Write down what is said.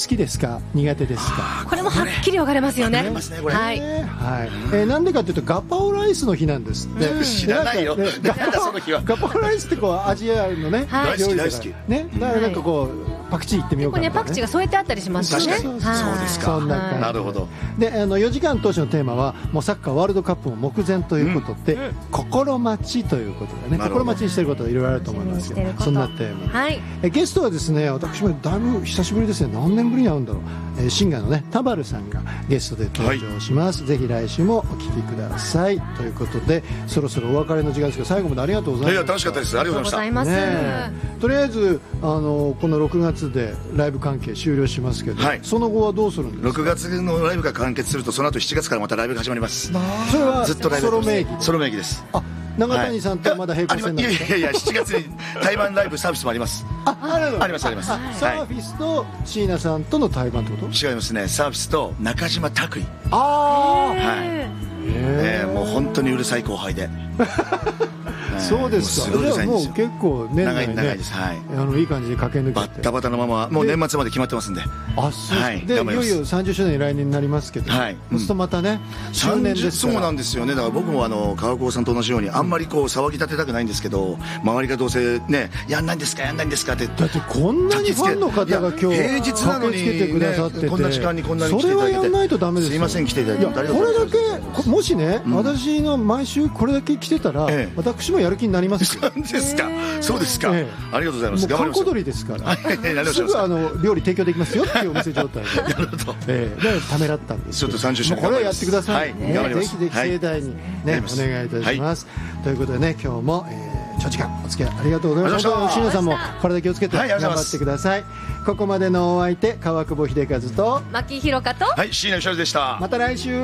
好きですか苦手ですか。 これもはっきり分かれますよね。はい、 なんでかというとガパオライスの日なんですって。 知らないよ、なんだその日は。 ガパオライスってこうアジアのね、 大好き大好きね、だからなんかこうパクチーいってみようかな、 ここねパクチーが添えてあったりしますよね。 確かにそうですか。なるほど。 で4時間当初のテーマはもうサッカーワールドカップも目前ということで、心待ちということでね、心待ちにしていることがいろいろあると思いますけど、そんなテーマ、ゲストはですね、私もだいぶ久しぶりですね。何年ぶりに会うんだろう。シンガーのね田原さんがゲストで登場します、ぜひ来週もお聞きくださいということで、そろそろお別れの時間ですが、最後までありがとうございました。 いや楽しかったです。ありがとうございました。 とりあえずこの6月でライブ関係終了しますけど、その後はどうするんですか。 6月のライブが完結すると、その後7月からまたライブが始まります。 それはずっとライブソロ名義。 ソロ名義です。 長谷さんとまだ並行線なんですか。 いや7月に対バンライブサービスもあります。あります。サーフィスと椎名さんとの対バンってこと。 違いますね。サーフィスと中島拓衣。もう本当にうるさい後輩で。 そうですか。じゃあもう結構年内ね、 長いです。 いい感じで駆け抜けてバッタバタのままもう年末まで決まってますんで。 そうで、いよいよ30周年来年になりますけど、そうするとまたね周年ですから。 そうなんですよね。だから僕も川久保さんと同じようにあんまりこう騒ぎ立てたくないんですけど、周りがどうせねやんないんですかって。 だってこんなにファンの方が今日平日なのに駆けつけてくださってて、 こんな時間にこんなに来ていただいて、 それはやんないとダメですよ。 すいません来ていただいて。 これだけもしね、私が毎週これだけ来てたら、私もやる気になりますよ。 そうですか。ありがとうございます。 もう観光鳥ですから。すぐ料理提供できますよっていうお店状態で。 なるほど。 でためらったんです。 ちょっと30周年これはやってください。 頑張ります。 ぜひ盛大にねお願いいたします。ということでね、今日も長時間お付き合いありがとうございました。椎名さんも体気をつけて頑張ってください。ここまでのお相手、川久保秀和と牧弘香と椎名義和でした。 また来週。